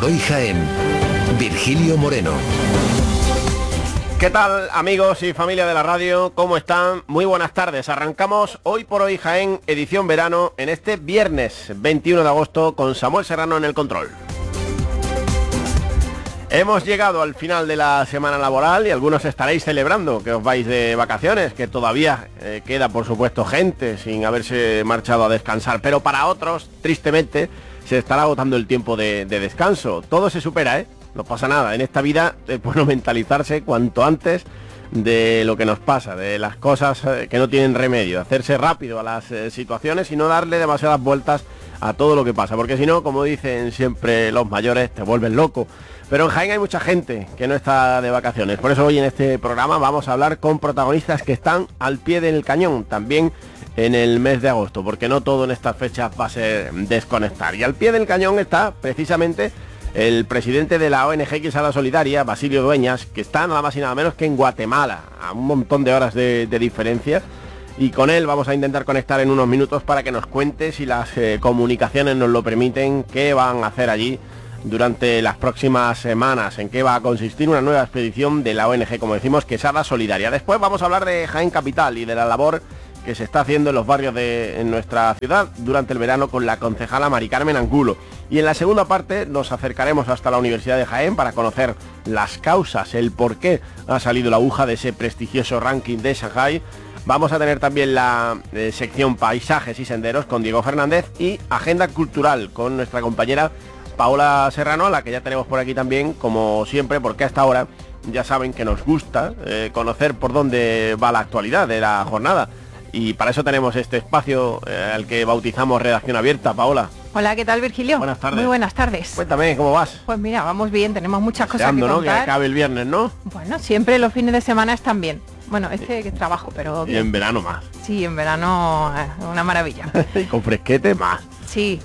por Hoy Jaén. Virgilio Moreno. ¿Qué tal, amigos y familia de la radio? ¿Cómo están? Muy buenas tardes. Arrancamos Hoy por Hoy Jaén, edición verano, en este viernes 21 de agosto con Samuel Serrano en el control. Hemos llegado al final de la semana laboral y algunos estaréis celebrando que os vais de vacaciones, que todavía queda, por supuesto, gente sin haberse marchado a descansar, pero para otros, tristemente, se estará agotando el tiempo de descanso. Todo se supera, ¿eh? No pasa nada. En esta vida es bueno mentalizarse cuanto antes de lo que nos pasa, de las cosas que no tienen remedio, hacerse rápido a las situaciones y no darle demasiadas vueltas a todo lo que pasa, porque si no, como dicen siempre los mayores, te vuelves loco. Pero en Jaén hay mucha gente que no está de vacaciones, por eso hoy en este programa vamos a hablar con protagonistas que están al pie del cañón, también en el mes de agosto, porque no todo en estas fechas va a ser desconectar. Y al pie del cañón está precisamente el presidente de la ONG Quesada Solidaria, Basilio Dueñas, que está nada más y nada menos que en Guatemala, a un montón de horas de diferencia. Y con él vamos a intentar conectar en unos minutos para que nos cuente, si las comunicaciones nos lo permiten, qué van a hacer allí durante las próximas semanas, en qué va a consistir una nueva expedición de la ONG, como decimos, Quesada Solidaria. Después vamos a hablar de Jaén Capital y de la labor que se está haciendo en los barrios en nuestra ciudad durante el verano con la concejala Mari Carmen Angulo. Y en la segunda parte nos acercaremos hasta la Universidad de Jaén para conocer las causas, el por qué ha salido la aguja de ese prestigioso ranking de Shanghái. Vamos a tener también la sección Paisajes y Senderos con Diego Fernández y Agenda Cultural con nuestra compañera Paola Serrano, a la que ya tenemos por aquí también, como siempre, porque hasta ahora ya saben que nos gusta conocer por dónde va la actualidad de la jornada. Y para eso tenemos este espacio al que bautizamos Redacción Abierta. Paola. Hola, ¿qué tal, Virgilio? Buenas tardes. Muy buenas tardes. Cuéntame, ¿cómo vas? Pues mira, vamos bien, tenemos muchas cosas que ¿no? contar. Que acabe el viernes, ¿no? Bueno, siempre los fines de semana están bien. Bueno, que trabajo, pero bien. Y en verano más. Sí, en verano una maravilla. Y con fresquete más. Sí.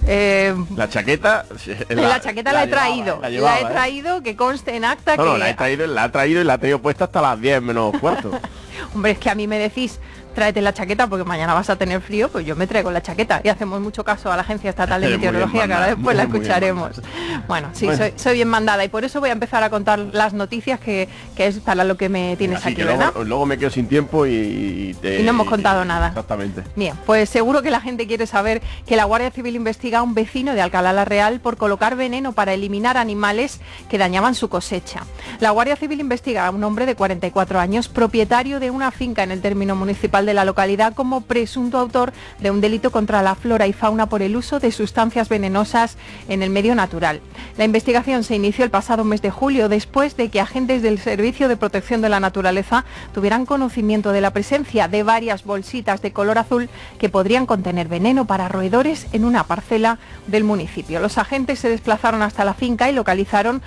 La chaqueta... La chaqueta la he traído. La he traído, que conste en acta que... No, la he traído y la he tenido puesta hasta las 10 menos cuarto. Hombre, es que a mí me decís, tráete la chaqueta porque mañana vas a tener frío, pues yo me traigo la chaqueta y hacemos mucho caso a la Agencia Estatal de Meteorología, que ahora después la escucharemos. Bueno, sí, bueno. Soy bien mandada y por eso voy a empezar a contar las noticias que es para lo que me tienes aquí, ¿verdad? Luego me quedo sin tiempo y no hemos contado nada. Exactamente. Bien, pues seguro que la gente quiere saber que la Guardia Civil investiga a un vecino de Alcalá la Real por colocar veneno para eliminar animales que dañaban su cosecha. La Guardia Civil investiga a un hombre de 44 años, propietario de una finca en el término municipal de la localidad, como presunto autor de un delito contra la flora y fauna por el uso de sustancias venenosas en el medio natural. La investigación se inició el pasado mes de julio, después de que agentes del Servicio de Protección de la Naturaleza tuvieran conocimiento de la presencia de varias bolsitas de color azul que podrían contener veneno para roedores en una parcela del municipio. Los agentes se desplazaron hasta la finca y localizaron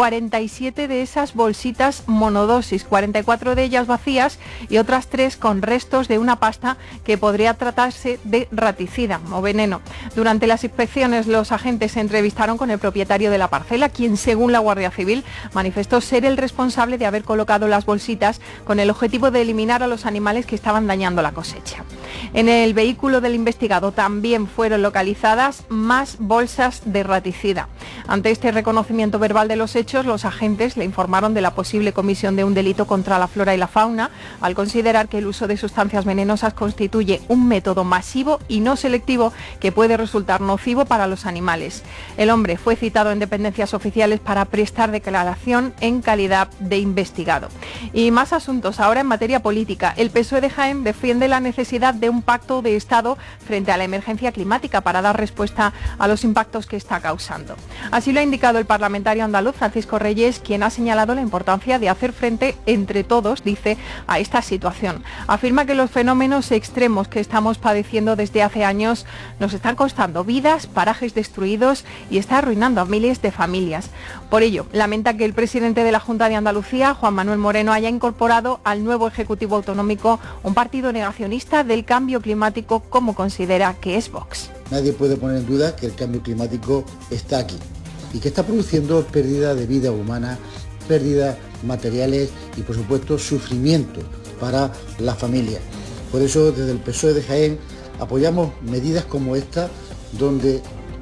47 de esas bolsitas monodosis, 44 de ellas vacías y otras 3 con restos de una pasta que podría tratarse de raticida o veneno. Durante las inspecciones, los agentes se entrevistaron con el propietario de la parcela, quien, según la Guardia Civil, manifestó ser el responsable de haber colocado las bolsitas con el objetivo de eliminar a los animales que estaban dañando la cosecha. En el vehículo del investigado también fueron localizadas más bolsas de raticida. Ante este reconocimiento verbal de los hechos, los agentes le informaron de la posible comisión de un delito contra la flora y la fauna, al considerar que el uso de sustancias venenosas constituye un método masivo y no selectivo que puede resultar nocivo para los animales. El hombre fue citado en dependencias oficiales para prestar declaración en calidad de investigado. Y más asuntos ahora en materia política. El PSOE de Jaén defiende la necesidad de un pacto de Estado frente a la emergencia climática para dar respuesta a los impactos que está causando. Así lo ha indicado el parlamentario andaluz Francisco Reyes, quien ha señalado la importancia de hacer frente entre todos, dice, a esta situación. Afirma que los fenómenos extremos que estamos padeciendo desde hace años nos están costando vidas, parajes destruidos y está arruinando a miles de familias. Por ello, lamenta que el presidente de la Junta de Andalucía, Juan Manuel Moreno, haya incorporado al nuevo Ejecutivo Autonómico un partido negacionista del cambio climático, como considera que es Vox. Nadie puede poner en duda que el cambio climático está aquí y que está produciendo pérdida de vida humana, pérdidas materiales y, por supuesto, sufrimiento para las familias. Por eso, desde el PSOE de Jaén apoyamos medidas como esta, donde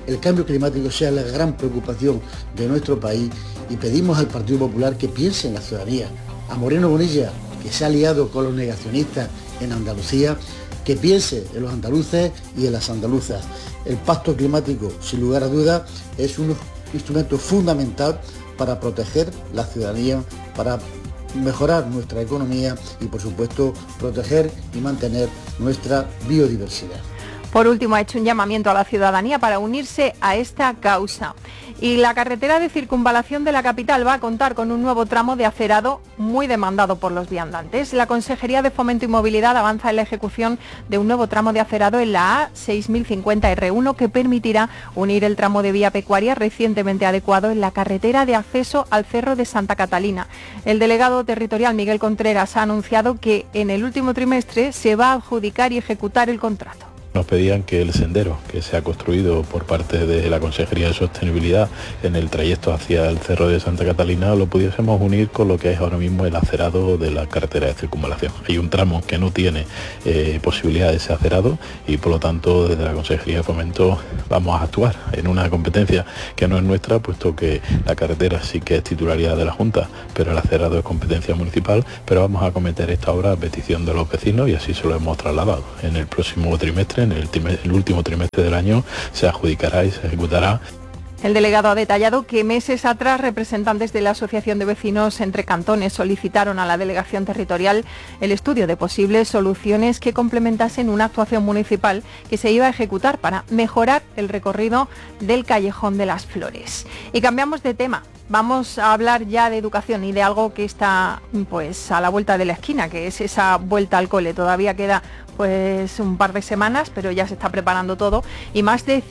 el cambio climático sea la gran preocupación de nuestro país y pedimos al Partido Popular que piense en la ciudadanía. A Moreno Bonilla, que se ha aliado con los negacionistas en Andalucía, que piense en los andaluces y en las andaluzas. El pacto climático, sin lugar a dudas, es un instrumento fundamental para proteger la ciudadanía, para mejorar nuestra economía y, por supuesto, proteger y mantener nuestra biodiversidad. Por último, ha hecho un llamamiento a la ciudadanía para unirse a esta causa. Y la carretera de circunvalación de la capital va a contar con un nuevo tramo de acerado muy demandado por los viandantes. La Consejería de Fomento y Movilidad avanza en la ejecución de un nuevo tramo de acerado en la A6050R1 que permitirá unir el tramo de vía pecuaria recientemente adecuado en la carretera de acceso al Cerro de Santa Catalina. El delegado territorial Miguel Contreras ha anunciado que en el último trimestre se va a adjudicar y ejecutar el contrato. Nos pedían que el sendero que se ha construido por parte de la Consejería de Sostenibilidad en el trayecto hacia el Cerro de Santa Catalina lo pudiésemos unir con lo que es ahora mismo el acerado de la carretera de circunvalación. Hay un tramo que no tiene posibilidad de ese acerado y por lo tanto desde la Consejería de Fomento vamos a actuar en una competencia que no es nuestra, puesto que la carretera sí que es titularidad de la Junta, pero el acerado es competencia municipal, pero vamos a acometer esta obra a petición de los vecinos y así se lo hemos trasladado. En el próximo trimestre, en el último trimestre del año, se adjudicará y se ejecutará. El delegado ha detallado que meses atrás representantes de la Asociación de Vecinos entre Cantones solicitaron a la Delegación Territorial el estudio de posibles soluciones que complementasen una actuación municipal que se iba a ejecutar para mejorar el recorrido del Callejón de las Flores. Y cambiamos de tema. Vamos a hablar ya de educación y de algo que está pues a la vuelta de la esquina, que es esa vuelta al cole. Todavía queda pues un par de semanas, pero ya se está preparando todo y más de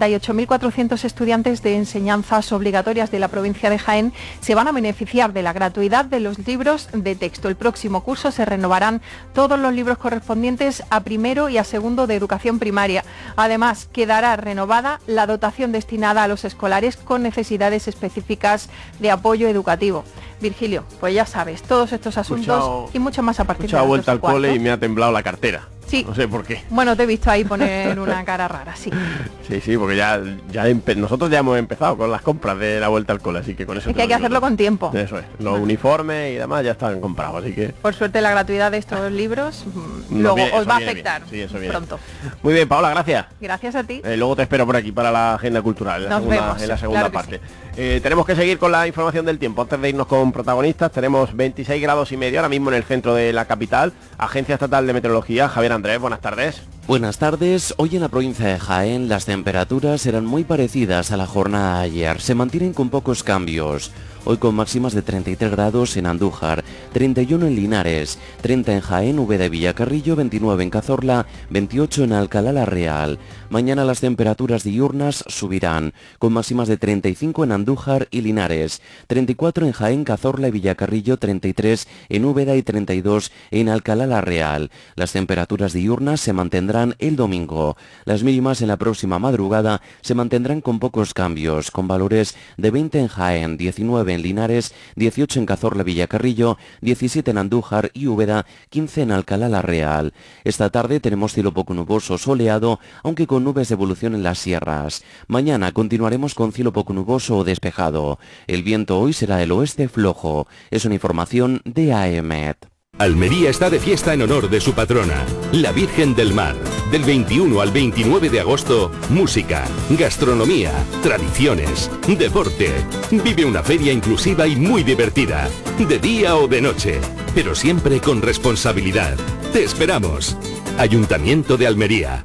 58.400 estudiantes de enseñanzas obligatorias de la provincia de Jaén se van a beneficiar de la gratuidad de los libros de texto. El próximo curso se renovarán todos los libros correspondientes a primero y a segundo de educación primaria. Además, quedará renovada la dotación destinada a los escolares con necesidades específicas de apoyo educativo. Virgilio, pues ya sabes, todos estos asuntos y mucho más a partir de la vuelta al cole y me ha temblado la cartera. Sí. No sé por qué. Bueno, te he visto ahí poner una cara rara, sí. Sí, porque nosotros ya hemos empezado con las compras de la vuelta al cole, así que con eso... Es que hay que hacerlo con tiempo. Eso es. Los uniformes y demás ya están comprados, así que... Por suerte la gratuidad de estos libros luego os va a afectar pronto. Muy bien, Paola, gracias. Gracias a ti. Luego te espero por aquí para la agenda cultural, en la segunda parte. Sí. Tenemos que seguir con la información del tiempo. Antes de irnos con protagonistas, tenemos 26 grados y medio ahora mismo en el centro de la capital. Agencia Estatal de Meteorología, Javier Andrés, buenas tardes. Buenas tardes. Hoy en la provincia de Jaén las temperaturas serán muy parecidas a la jornada de ayer. Se mantienen con pocos cambios. Hoy con máximas de 33 grados en Andújar, 31 en Linares, 30 en Jaén, Úbeda y Villacarrillo, 29 en Cazorla, 28 en Alcalá la Real. Mañana las temperaturas diurnas subirán, con máximas de 35 en Andújar y Linares, 34 en Jaén, Cazorla y Villacarrillo, 33 en Úbeda y 32 en Alcalá la Real. Las temperaturas diurnas se mantendrán el domingo. Las mínimas en la próxima madrugada se mantendrán con pocos cambios, con valores de 20 en Jaén, 19 en Linares, 18 en Cazorla Villacarrillo, 17 en Andújar y Úbeda, 15 en Alcalá la Real. Esta tarde tenemos cielo poco nuboso soleado, aunque con nubes de evolución en las sierras. Mañana continuaremos con cielo poco nuboso o despejado. El viento hoy será del oeste flojo. Es una información de AEMET. Almería está de fiesta en honor de su patrona, la Virgen del Mar. Del 21 al 29 de agosto, música, gastronomía, tradiciones, deporte. Vive una feria inclusiva y muy divertida, de día o de noche, pero siempre con responsabilidad. Te esperamos. Ayuntamiento de Almería.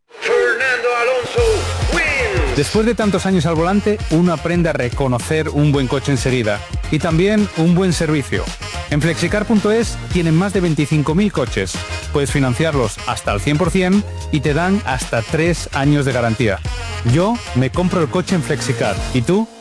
Después de tantos años al volante, uno aprende a reconocer un buen coche enseguida y también un buen servicio. En Flexicar.es tienen más de 25.000 coches. Puedes financiarlos hasta al 100% y te dan hasta 3 años de garantía. Yo me compro el coche en Flexicar. ¿Y tú?